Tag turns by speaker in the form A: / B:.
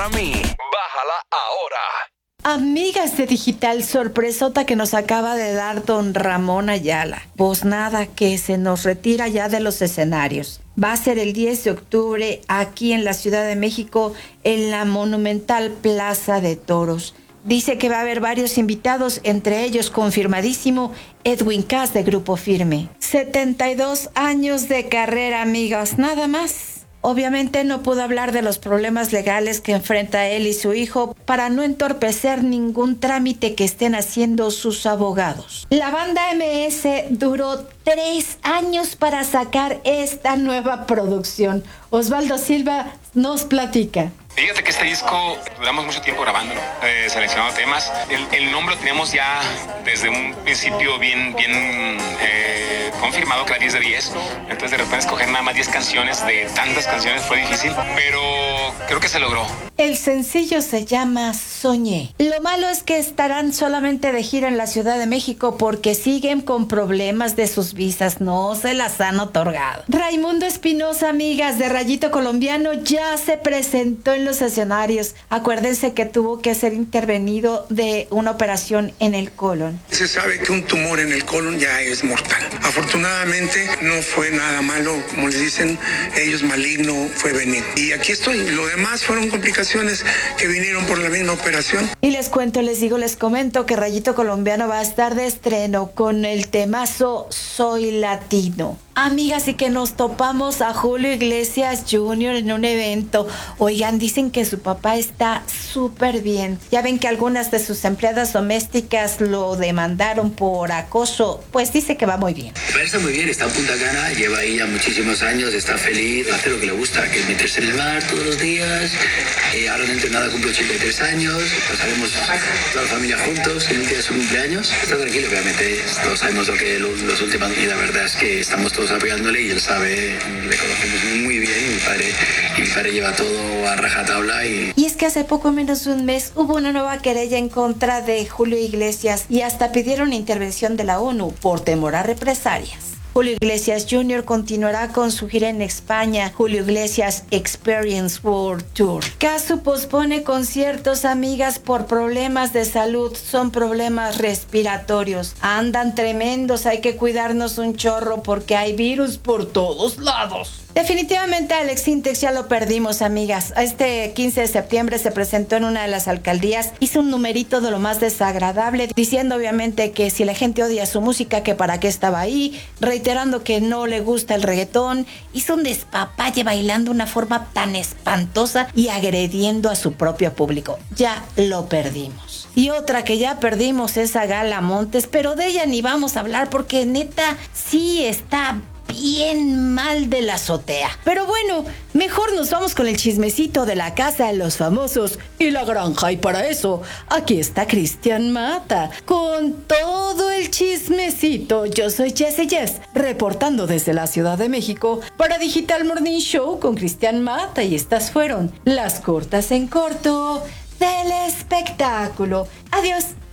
A: para mí. Bájala ahora.
B: Amigas de Digital, sorpresota que nos acaba de dar don Ramón Ayala. Pues nada, que se nos retira ya de los escenarios. Va a ser el 10 de octubre aquí en la Ciudad de México, en la monumental Plaza de Toros. Dice que va a haber varios invitados, entre ellos confirmadísimo Edwin Cass de Grupo Firme. 72 años de carrera, amigas, nada más. Obviamente no pudo hablar de los problemas legales que enfrenta él y su hijo para no entorpecer ningún trámite que estén haciendo sus abogados. La banda MS duró 3 años para sacar esta nueva producción. Osvaldo Silva nos platica.
C: Fíjate que este disco duramos mucho tiempo grabándolo, seleccionando temas. El nombre lo teníamos ya desde un principio bien confirmado, que era 10 de 10. Entonces de repente escoger nada más 10 canciones de tantas canciones fue difícil, pero creo que se logró.
B: El sencillo se llama Soñé. Lo malo es que estarán solamente de gira en la Ciudad de México porque siguen con problemas de sus visas, no se las han otorgado. Raimundo Espinosa, amigas de Rayito Colombiano, ya se presentó en los escenarios. Acuérdense que tuvo que ser intervenido de una operación en el colon.
D: Se sabe que un tumor en el colon ya es mortal. Afortunadamente no fue nada malo, como les dicen ellos, maligno, fue benigno. Y aquí estoy. Lo demás fueron complicaciones que vinieron por la misma operación.
B: Y les cuento, les digo, les comento que Rayito Colombiano va a estar de estreno con el temazo Soy Latino. Amigas, y que nos topamos a Julio Iglesias Jr. en un evento. Oigan, dicen que su papá está súper bien. Ya ven que algunas de sus empleadas domésticas lo demandaron por acoso. Pues dice que va muy bien.
E: Está muy bien, está en Punta Cana, lleva ahí ya muchísimos años, está feliz, hace lo que le gusta, que es meterse en el mar todos los días. Ahora dentro de nada cumple 83 años, pasaremos toda la familia juntos en el día de su cumpleaños. Está tranquilo, obviamente, todos sabemos lo que los últimos, y la verdad es que estamos todos apoyándole y él sabe, le conocemos muy bien, y mi padre lleva todo a rajatabla.
B: Y es que hace poco menos de un mes hubo una nueva querella en contra de Julio Iglesias y hasta pidieron intervención de la ONU por temor a represalias. Julio Iglesias Jr. continuará con su gira en España, Julio Iglesias Experience World Tour. Casu pospone conciertos, amigas, por problemas de salud, son problemas respiratorios. Andan tremendos, hay que cuidarnos un chorro porque hay virus por todos lados. Definitivamente Alex Sintek ya lo perdimos, amigas. Este 15 de septiembre se presentó en una de las alcaldías, hizo un numerito de lo más desagradable, diciendo obviamente que si la gente odia su música, que para qué estaba ahí, reiterando que no le gusta el reggaetón, hizo un despapalle bailando de una forma tan espantosa y agrediendo a su propio público. Ya lo perdimos. Y otra que ya perdimos es a Gala Montes, pero de ella ni vamos a hablar porque neta sí está bien mal de la azotea. Pero bueno, mejor nos vamos con el chismecito de la casa de los famosos y la granja. Y para eso, aquí está Cristian Mata con todo el chismecito. Yo soy Jessie Jess, reportando desde la Ciudad de México para Digital Morning Show con Cristian Mata. Y estas fueron las cortas en corto del espectáculo. Adiós.